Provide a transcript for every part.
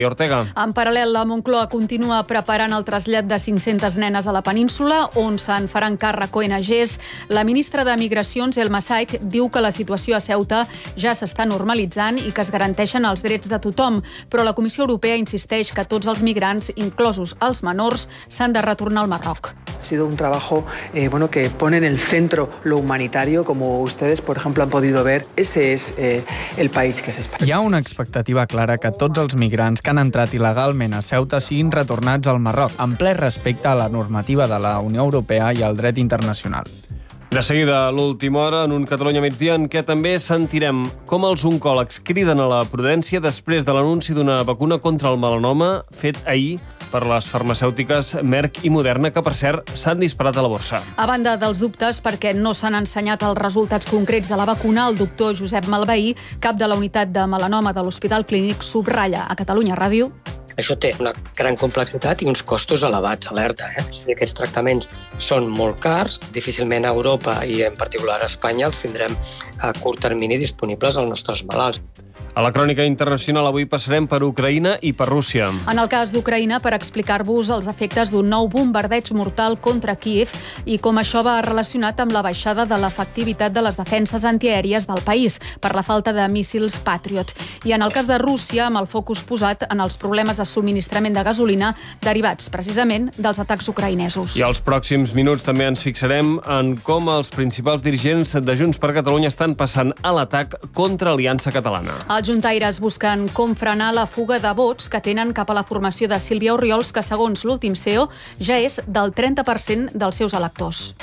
Ortega. En paral·lel, la Moncloa continua preparant el trasllat de 500 nenes a la península, on se'n faran càrrec ONGs. La ministra de Migracions, Elma Saik, diu que la situació a Ceuta ja s'està normalitzant i que es garanteixen els drets de tothom, però la Comissió Europea insisteix que tots els migrants, inclosos els menors, s'han de retornar al Marroc. Ha sido un trabajo que pone en el centro lo humanitario, como ustedes, por ejemplo, han podido ver. Ese es el país que es España. Hi ha una expectativa clara que tots els migrants que han entrat il·legalment a Ceuta siguin retornats al Marroc, en ple respecte a la normativa de la Unió Europea i al dret internacional. De seguida, a l'última hora, en un Catalunya migdia, en què també sentirem com els oncòlegs criden a la prudència després de l'anunci d'una vacuna contra el melanoma fet ahir per les farmacèutiques Merck i Moderna, que, per cert, s'han disparat a la borsa. A banda dels dubtes perquè no s'han ensenyat els resultats concrets de la vacuna, el doctor Josep Malveí, cap de la unitat de melanoma de l'Hospital Clínic, subratlla a Catalunya Ràdio. Això té una gran complexitat i uns costos elevats, alerta. Si aquests tractaments són molt cars, difícilment a Europa i en particular a Espanya els tindrem a curt termini disponibles als nostres malalts. A la crònica internacional avui passarem per Ucraïna i per Rússia. En el cas d'Ucraïna, per explicar-vos els efectes d'un nou bombardeig mortal contra Kíev i com això va relacionat amb la baixada de l'efectivitat de les defenses antiaèries del país per la falta de míssils Patriot. I en el cas de Rússia, amb el focus posat en els problemes de subministrament de gasolina derivats precisament dels atacs ucraïnesos. I als pròxims minuts també ens fixarem en com els principals dirigents de Junts per Catalunya estan passant a l'atac contra Aliança Catalana. Els juntaires busquen com frenar la fuga de vots que tenen cap a la formació de Sílvia Orriols, que segons l'últim CEO ja és del 30% dels seus electors.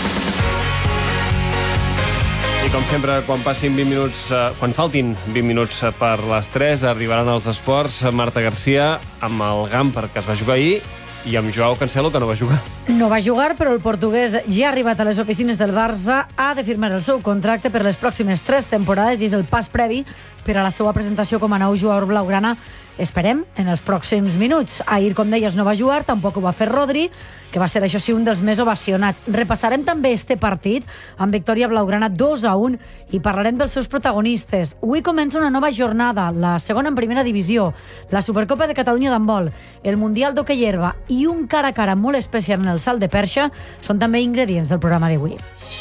I com sempre, quan faltin 20 minuts per les 3, arribaran els esports. Marta Garcia amb el Gamper, que es va jugar ahir, i amb Joao Cancelo, que no va jugar. No va jugar, però el portuguès ja ha arribat a les oficines del Barça, ha de firmar el seu contracte per les pròximes 3 temporades i és el pas previ per a la seva presentació com a nou jugador blaugrana. Esperem en els pròxims minuts. Ahir, com deies, no va jugar, tampoc ho va fer Rodri, que va ser, això sí, un dels més ovacionats. Repassarem també este partit amb victòria blaugrana 2-1 i parlarem dels seus protagonistes. Avui comença una nova jornada, la segona en primera divisió, la Supercopa de Catalunya d'handbol, el Mundial d'hoquei herba i un cara a cara molt especial en el salt de perxa són també ingredients del programa d'avui.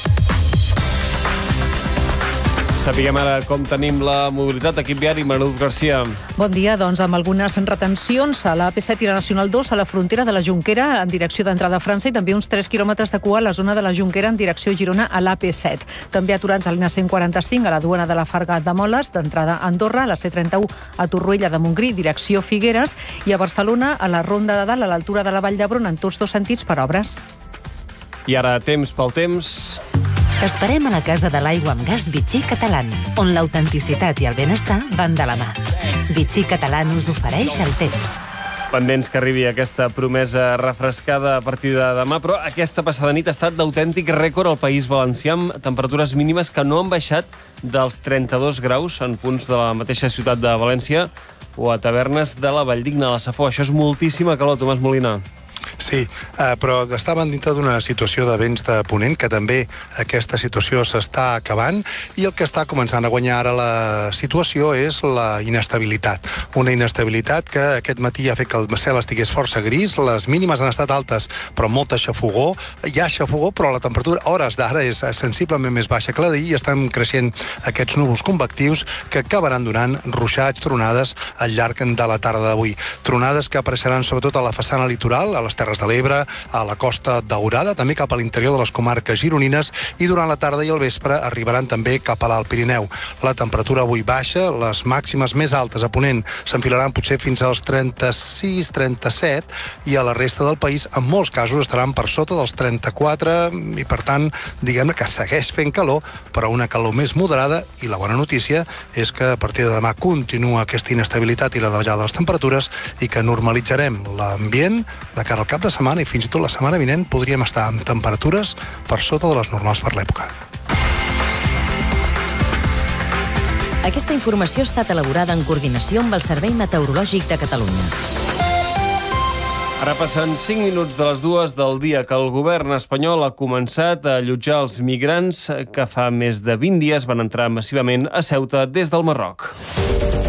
Sapiguem ara com tenim la mobilitat. Equip viari, Marut Garcia. Bon dia, doncs, amb algunes retencions a la AP7 i la Nacional 2 a la frontera de la Jonquera en direcció d'entrada a França i també uns 3 quilòmetres de cua a la zona de la Jonquera en direcció a Girona a l'AP7. També aturats a l'Ina 145 a la duana de la Farga de Moles, d'entrada a Andorra, a la C31 a Torroella de Montgrí, direcció Figueres, i a Barcelona a la Ronda de Dalt a l'altura de la Vall d'Hebron en tots dos sentits per obres. I ara, temps pel temps. T'esperem a la Casa de l'Aigua amb Gas Vichy Catalán, on l'autenticitat i el benestar van de la mà. Vichy Catalán us ofereix el temps. Pendents que arribi aquesta promesa refrescada a partir de demà, però aquesta passada nit ha estat d'autèntic rècord al País Valencià, amb temperatures mínimes que no han baixat dels 32 graus en punts de la mateixa ciutat de València o a tavernes de la Valldigna, a la Safor. Això és moltíssima calor, Tomàs Molina. Sí, però estaven dintre d'una situació de vents de ponent, que també aquesta situació s'està acabant, i el que està començant a guanyar ara la situació és la inestabilitat. Una inestabilitat que aquest matí ha fet que el cel estigués força gris, les mínimes han estat altes, però molta xafogor. Hi ha xafogor, però la temperatura a hores d'ara és sensiblement més baixa que la d'ahir i estan creixent aquests núvols convectius que acabaran donant ruixats, tronades al llarg de la tarda d'avui. Tronades que apareixeran sobretot a la façana litoral, a les Terres de l'Ebre, a la Costa Daurada, també cap a l'interior de les comarques gironines, i durant la tarda i el vespre arribaran també cap a l'Alt Pirineu. La temperatura avui baixa, les màximes més altes a ponent s'enfilaran potser fins als 36-37 i a la resta del país en molts casos estaran per sota dels 34 i per tant, diguem-ne que segueix fent calor, però una calor més moderada, i la bona notícia és que a partir de demà continua aquesta inestabilitat i la davallada de les temperatures i que normalitzarem l'ambient de cara al cap de setmana i fins i tot la setmana vinent podríem estar amb temperatures per sota de les normals per l'època. Aquesta informació ha estat elaborada en coordinació amb el Servei Meteorològic de Catalunya. Ara passen 5 minuts de les 2 del dia que el govern espanyol ha començat a allotjar els migrants que fa més de 20 dies van entrar massivament a Ceuta des del Marroc.